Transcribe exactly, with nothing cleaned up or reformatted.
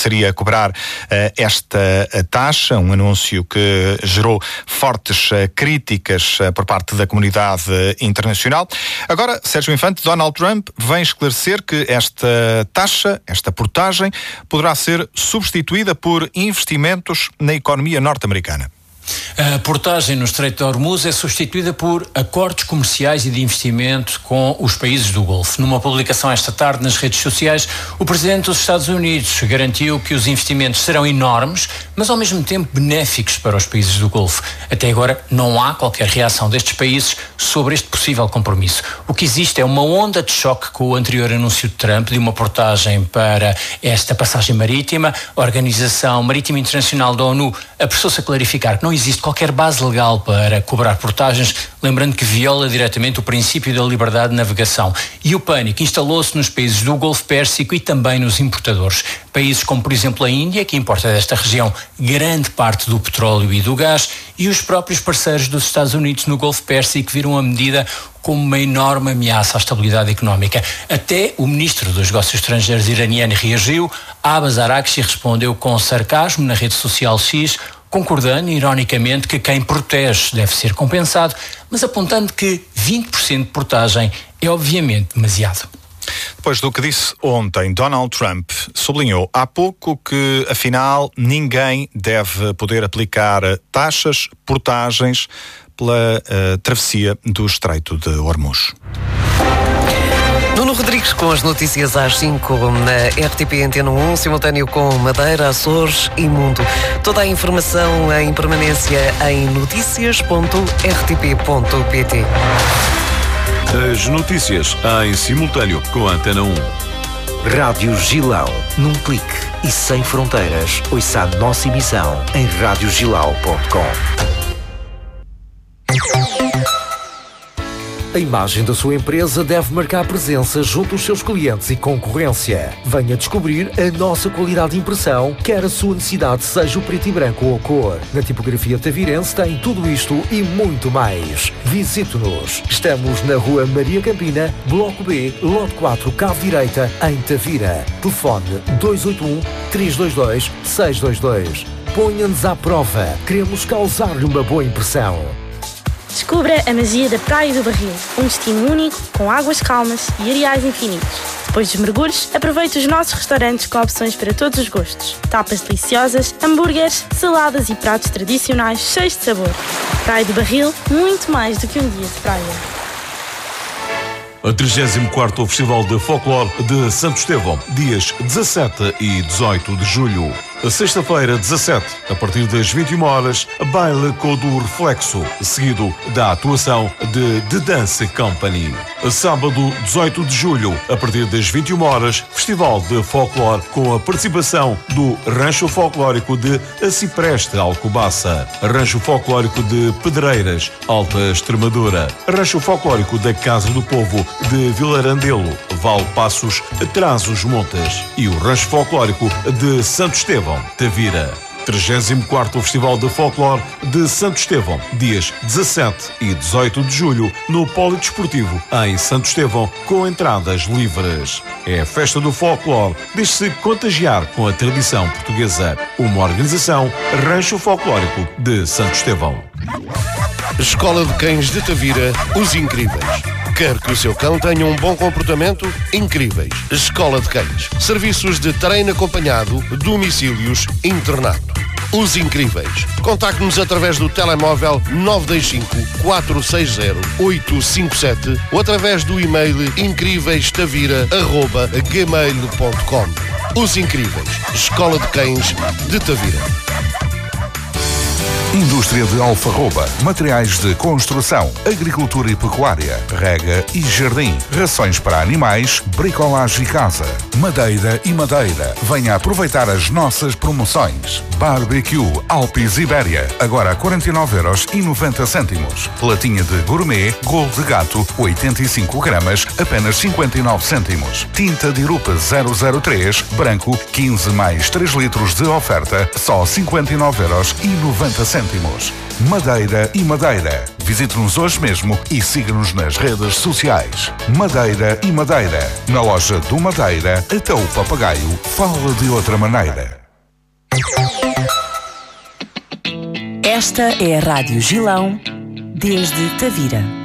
passaria a cobrar uh, esta taxa, um anúncio que gerou fortes uh, críticas uh, por parte da comunidade uh, internacional. Agora, Sérgio Infante, Donald Trump vem esclarecer que esta taxa, esta portagem, poderá ser substituída por investimentos na economia norte-americana. A portagem no Estreito de Hormuz é substituída por acordos comerciais e de investimento com os países do Golfo. Numa publicação esta tarde nas redes sociais, o presidente dos Estados Unidos garantiu que os investimentos serão enormes, mas ao mesmo tempo benéficos para os países do Golfo. Até agora não há qualquer reação destes países sobre este possível compromisso. O que existe é uma onda de choque com o anterior anúncio de Trump de uma portagem para esta passagem marítima. A Organização Marítima Internacional da ONU apressou-se a clarificar que não existe qualquer base legal para cobrar portagens, lembrando que viola diretamente o princípio da liberdade de navegação. E o pânico instalou-se nos países do Golfo Pérsico e também nos importadores. Países como, por exemplo, a Índia, que importa desta região grande parte do petróleo e do gás, e os próprios parceiros dos Estados Unidos no Golfo Pérsico viram a medida como uma enorme ameaça à estabilidade económica. Até o ministro dos Negócios Estrangeiros iraniano reagiu. Abbas Araghchi respondeu com sarcasmo na rede social X, concordando, ironicamente, que quem protege deve ser compensado, mas apontando que vinte por cento de portagem é obviamente demasiado. Depois do que disse ontem, Donald Trump sublinhou há pouco que, afinal, ninguém deve poder aplicar taxas, portagens pela uh, travessia do Estreito de Hormuz. Nuno Rodrigues com as notícias às cinco na R T P Antena um, simultâneo com Madeira, Açores e Mundo. Toda a informação em permanência em notícias ponto r t p ponto p t. As notícias em simultâneo com a Antena um. Rádio Gilão, num clique e sem fronteiras. Ouça a nossa emissão em rádio gilau ponto com. A imagem da sua empresa deve marcar presença junto aos seus clientes e concorrência. Venha descobrir a nossa qualidade de impressão, quer a sua necessidade seja o preto e branco ou a cor. Na tipografia Tavirense tem tudo isto e muito mais. Visite-nos. Estamos na Rua Maria Campina, Bloco B, Lote quatro, Cave Direita, em Tavira. Telefone dois oito um, três dois dois, seis dois dois. Ponha-nos à prova. Queremos causar-lhe uma boa impressão. Descubra a magia da Praia do Barril, um destino único, com águas calmas e areais infinitos. Depois dos mergulhos, aproveite os nossos restaurantes com opções para todos os gostos. Tapas deliciosas, hambúrgueres, saladas e pratos tradicionais cheios de sabor. Praia do Barril, muito mais do que um dia de praia. A trigésimo quarto Festival de Folclore de Santo Estevão, dias dezassete e dezoito de julho. Sexta-feira, dezassete, a partir das vinte e uma horas, baile com o Reflexo, seguido da atuação de The Dance Company. Sábado, dezoito de julho, a partir das vinte e uma horas, Festival de Folclore com a participação do Rancho Folclórico de Acipreste, Alcobaça, Rancho Folclórico de Pedreiras, Alta Extremadura, Rancho Folclórico da Casa do Povo de Vilarandelo, Valpassos, Trás-os-Montes e o Rancho Folclórico de Santo Estevão, Tavira. trigésimo quarto Festival de Folclore de Santo Estevão, dias dezassete e dezoito de julho, no Polidesportivo, em Santo Estevão, com entradas livres. É a festa do folclore, deixe-se contagiar com a tradição portuguesa. Uma organização Rancho Folclórico de Santo Estevão. Escola de Cães de Tavira, os Incríveis. Quer que o seu cão tenha um bom comportamento? Incríveis. Escola de Cães. Serviços de treino acompanhado, domicílios, internato. Os Incríveis. Contacte-nos através do telemóvel nove dois cinco, quatro seis zero, oito cinco sete ou através do e-mail incríveis-tavira arroba gmail ponto com. Os Incríveis. Escola de Cães de Tavira. Indústria de Alfarroba, materiais de construção, agricultura e pecuária, rega e jardim, rações para animais, bricolagem e casa, madeira e madeira. Venha aproveitar as nossas promoções. Barbecue Alpes Ibéria, agora a quarenta e nove euros e noventa cêntimos. Latinha de gourmet Gol de Gato, oitenta e cinco gramas, apenas cinquenta e nove cêntimos. Tinta de Irupa zero zero três, branco, quinze mais três litros de oferta, só cinquenta e nove euros e noventa cêntimos. cêntimos. Madeira e Madeira. Visite-nos hoje mesmo e siga-nos nas redes sociais. Madeira e Madeira. Na loja do Madeira, até o papagaio fala de outra maneira. Esta é a Rádio Gilão, desde Tavira.